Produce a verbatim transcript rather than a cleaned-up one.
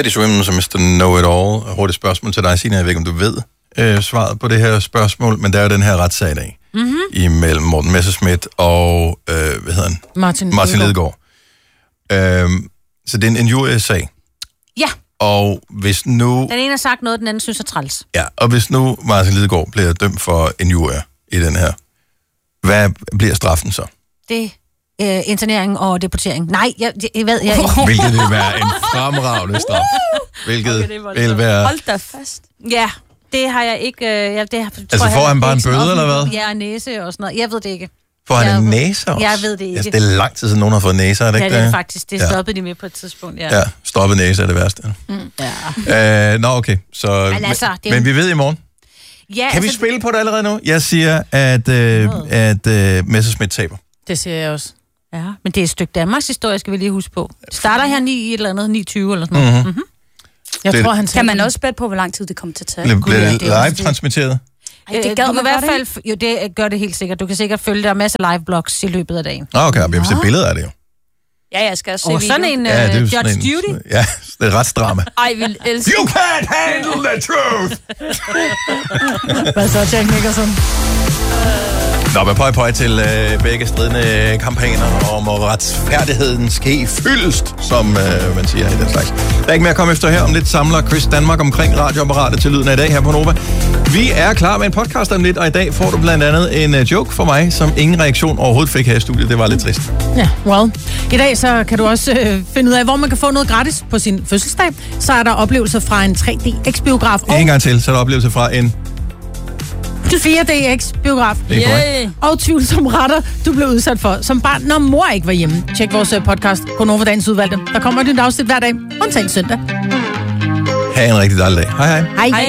Teddy Swim, som mister Know-It-All. Hurtigt spørgsmål til dig, Signe. Jeg ved ikke, om du ved øh, svaret på det her spørgsmål, men der er jo den her retssag i dag. Mm-hmm. Imellem Morten Messerschmidt og, øh, hvad hedder han? Martin, Martin Lidegaard. Øhm, så det er en injuriesag. Ja. Og hvis nu... Den ene har sagt noget, den anden synes er træls. Ja, og hvis nu Martin Lidegaard bliver dømt for injurier i den her, hvad bliver straffen så? Det øh, internering og deportering. Nej, jeg, jeg ved jeg ikke. Hvilket vil være en fremragende straf. Hvilket okay, vil være... Hold da fast. Ja, det har jeg ikke... Øh, ja, det har, altså får han bare en bøde, eller hvad? Ja, næse og sådan noget. Jeg ved det ikke. Får han jeg en ved, næse også? Jeg ved det ikke. Altså, det er lang tid siden, nogen har fået næser, er det ja, ikke det? Ja, det er faktisk. Det stoppede ja. de med på et tidspunkt, ja. Ja, stoppet næse er det værste. Mm, ja. Øh, nå, okay. Så, men, altså, men, men vi ved i morgen. Ja, kan altså, vi spille på det allerede nu? Jeg siger, at, øh, at øh, Messerschmidt taber. Det siger jeg også. Ja, men det er et stykke Danmarks historie, skal vi lige huske på. Det starter her ni i et eller andet, ni tyve eller sådan noget. Mm-hmm. Mm-hmm. Jeg det, tror, han kan man også spætte på, hvor lang tid det kommer til at tage? Bliver det live-transmitteret? Ej, det du kan i hvert fald, jo, det gør det helt sikkert. Du kan sikkert følge der masser af live-blogs i løbet af dagen. Okay, vi har set billeder af det jo. Ja, jeg skal også se og sådan en ja, uh, Judge en, Judy. Ja, det er retsdrama. Ej, vi elsker. You can't handle the truth! Hvad så, Jack Nicholson? Nå, men pøj pøj til øh, begge stridende kampagner om retfærdigheden ske fyldest, som øh, man siger i den slags. Der er ikke mere at komme efter her. Om lidt samler Chris Danmark omkring radioapparatet til lyden af i dag her på Nova. Vi er klar med en podcast om lidt, og i dag får du blandt andet en uh, joke for mig, som ingen reaktion overhovedet fik her i studiet. Det var lidt trist. Ja, well. I dag så kan du også øh, finde ud af, hvor man kan få noget gratis på sin fødselsdag. Så er der oplevelser fra en tre D X-biograf. En gang til, så er der oplevelser fra en... fire D X-biograf. Yeah. Og tvivlsomme retter, du blev udsat for som barn, når mor ikke var hjemme. Tjek vores podcast, Gonova Dagens Udvalgte. Der kommer et nyt afsnit hver dag, undtagen søndag. Ha' en rigtig dejlig dag. Hej hej. Hej.